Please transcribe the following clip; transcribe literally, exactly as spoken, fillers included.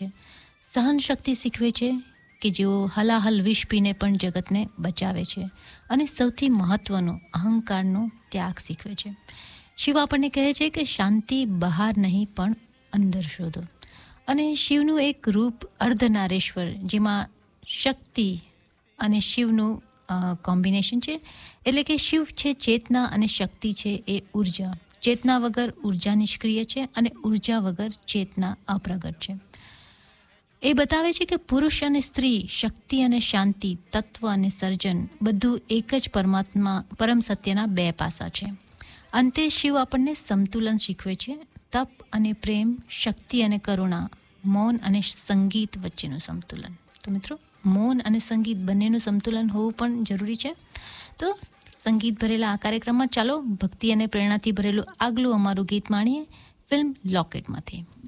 છે. સહન શક્તિ શીખવે છે કે જેઓ હલાહલ વિષ પીને પણ જગતને બચાવે છે. અને સૌથી મહત્વનું અહંકારનો ત્યાગ શીખવે છે. શિવ આપણને કહે છે કે શાંતિ બહાર નહીં પણ અંદર શોધો. અને શિવનું એક રૂપ અર્ધનારેશ્વર, જેમાં શક્તિ અને શિવનું કોમ્બિનેશન છે. એટલે કે શિવ છે ચેતના અને શક્તિ છે એ ઉર્જા. ચેતના વગર ઉર્જા નિષ્ક્રિય છે અને ઉર્જા વગર ચેતના અપ્રગટ છે. એ બતાવે છે કે પુરુષ અને સ્ત્રી, શક્તિ અને શાંતિ, તત્વ અને સર્જન બધું એક જ પરમાત્મા પરમ સત્યના બે પાસા છે. અંતે શિવ આપણને સંતુલન શીખવે છે. તપ અને પ્રેમ, શક્તિ અને કરુણા, મૌન અને સંગીત વચ્ચેનું સંતુલન. તો મિત્રો, મૌન અને સંગીત બંનેનું સંતુલન હોવું પણ જરૂરી છે. તો સંગીત ભરેલા આ કાર્યક્રમમાં ચાલો ભક્તિ અને પ્રેરણાથી ભરેલું આગલું અમારું ગીત માણીએ ફિલ્મ લોકેટમાંથી.